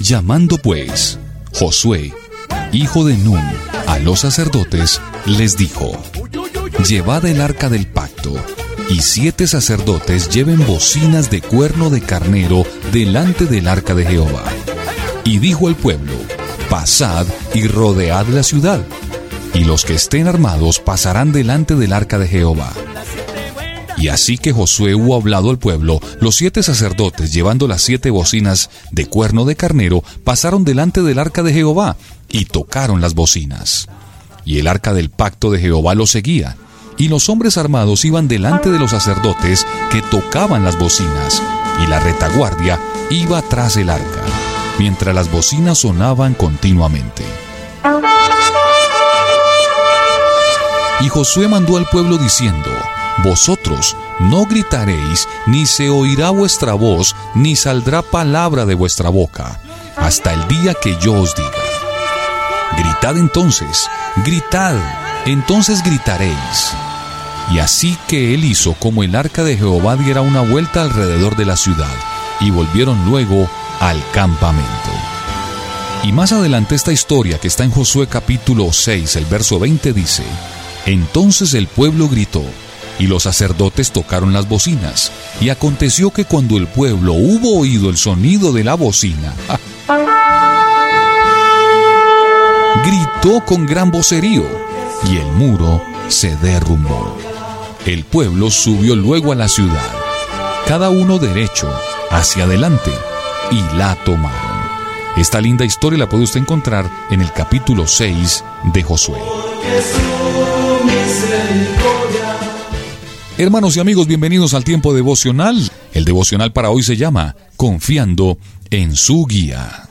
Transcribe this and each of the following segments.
Llamando pues Josué, hijo de Nun, a los sacerdotes, les dijo: llevad el arca del pacto, y 7 sacerdotes lleven bocinas de cuerno de carnero delante del arca de Jehová. Y dijo al pueblo: pasad y rodead la ciudad, y los que estén armados pasarán delante del arca de Jehová. Y así que Josué hubo hablado al pueblo, los 7 sacerdotes, llevando las 7 bocinas de cuerno de carnero, pasaron delante del arca de Jehová, y tocaron las bocinas. Y el arca del pacto de Jehová los seguía, y los hombres armados iban delante de los sacerdotes que tocaban las bocinas, y la retaguardia iba tras el arca, mientras las bocinas sonaban continuamente. Y Josué mandó al pueblo diciendo: vosotros no gritaréis, ni se oirá vuestra voz, ni saldrá palabra de vuestra boca, hasta el día que yo os diga. Gritad entonces, gritad, entonces gritaréis. Y así que él hizo como el arca de Jehová diera una vuelta alrededor de la ciudad, y volvieron luego al campamento. Y más adelante esta historia que está en Josué capítulo 6, el verso 20 dice: entonces el pueblo gritó, y los sacerdotes tocaron las bocinas, y aconteció que cuando el pueblo hubo oído el sonido de la bocina, gritó con gran vocerío, y el muro se derrumbó. El pueblo subió luego a la ciudad, cada uno derecho hacia adelante, y la tomaron. Esta linda historia la puede usted encontrar en el capítulo 6 de Josué. Hermanos y amigos, bienvenidos al tiempo devocional. El devocional para hoy se llama Confiando en su guía.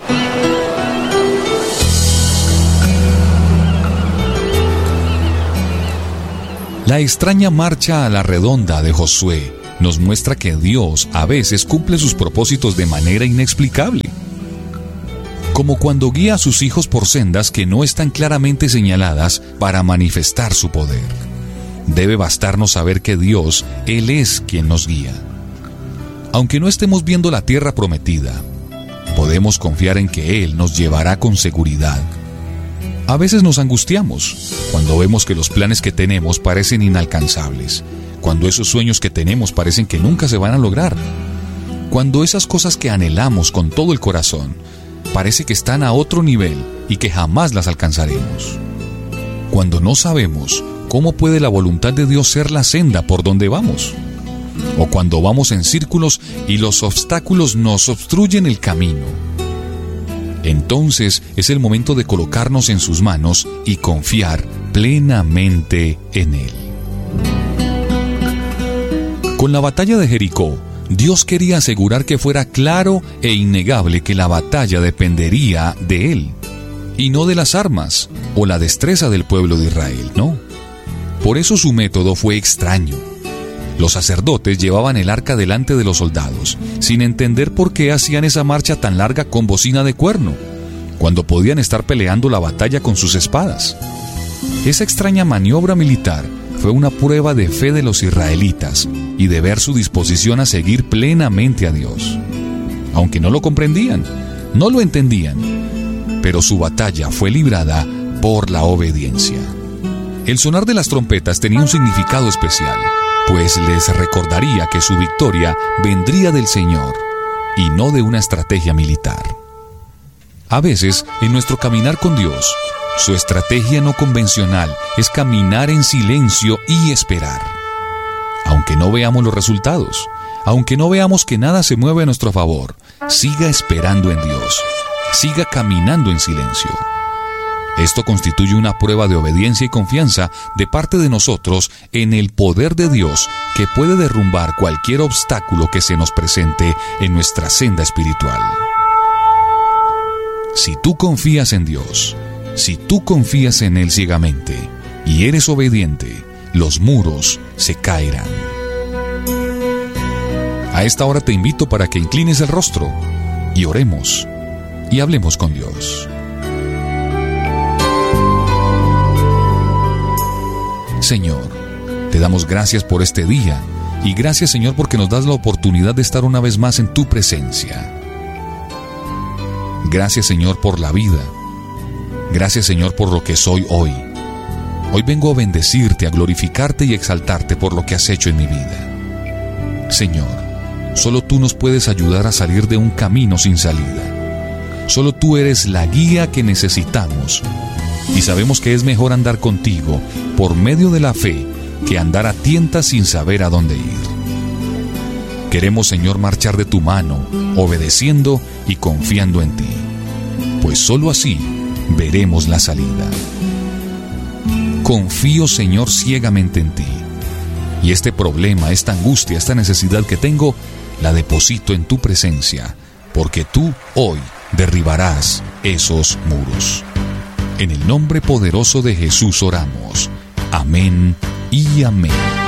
La extraña marcha a la redonda de Josué nos muestra que Dios a veces cumple sus propósitos de manera inexplicable. Como cuando guía a sus hijos por sendas que no están claramente señaladas para manifestar su poder. Debe bastarnos saber que Dios, Él es quien nos guía. Aunque no estemos viendo la tierra prometida, podemos confiar en que Él nos llevará con seguridad. A veces nos angustiamos cuando vemos que los planes que tenemos parecen inalcanzables, cuando esos sueños que tenemos parecen que nunca se van a lograr, cuando esas cosas que anhelamos con todo el corazón parece que están a otro nivel y que jamás las alcanzaremos. Cuando no sabemos cómo puede la voluntad de Dios ser la senda por donde vamos, o cuando vamos en círculos y los obstáculos nos obstruyen el camino. Entonces es el momento de colocarnos en sus manos y confiar plenamente en Él. Con la batalla de Jericó, Dios quería asegurar que fuera claro e innegable que la batalla dependería de Él, y no de las armas o la destreza del pueblo de Israel, no. Por eso su método fue extraño. Los sacerdotes llevaban el arca delante de los soldados, sin entender por qué hacían esa marcha tan larga con bocina de cuerno, cuando podían estar peleando la batalla con sus espadas. Esa extraña maniobra militar fue una prueba de fe de los israelitas y de ver su disposición a seguir plenamente a Dios. Aunque no lo comprendían, no lo entendían, pero su batalla fue librada por la obediencia. El sonar de las trompetas tenía un significado especial, pues les recordaría que su victoria vendría del Señor y no de una estrategia militar. A veces, en nuestro caminar con Dios, su estrategia no convencional es caminar en silencio y esperar. Aunque no veamos los resultados, aunque no veamos que nada se mueve a nuestro favor, siga esperando en Dios, siga caminando en silencio. Esto constituye una prueba de obediencia y confianza de parte de nosotros en el poder de Dios que puede derrumbar cualquier obstáculo que se nos presente en nuestra senda espiritual. Si tú confías en Dios, si tú confías en Él ciegamente y eres obediente, los muros se caerán. A esta hora te invito para que inclines el rostro y oremos y hablemos con Dios. Señor, te damos gracias por este día y gracias, Señor, porque nos das la oportunidad de estar una vez más en tu presencia. Gracias, Señor, por la vida. Gracias, Señor, por lo que soy hoy. Hoy vengo a bendecirte, a glorificarte y exaltarte por lo que has hecho en mi vida. Señor, solo tú nos puedes ayudar a salir de un camino sin salida. Solo tú eres la guía que necesitamos. Y sabemos que es mejor andar contigo por medio de la fe que andar a tientas sin saber a dónde ir. Queremos, Señor, marchar de tu mano, obedeciendo y confiando en ti, pues solo así veremos la salida. Confío, Señor, ciegamente en ti. Y este problema, esta angustia, esta necesidad que tengo, la deposito en tu presencia, porque tú hoy derribarás esos muros. En el nombre poderoso de Jesús oramos. Amén y amén.